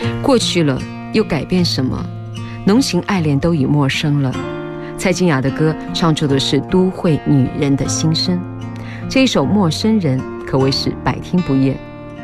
过去了又改变什么？浓情爱恋都已陌生了。蔡健雅的歌唱出的是都会女人的心声。这一首《陌生人》可谓是百听不厌。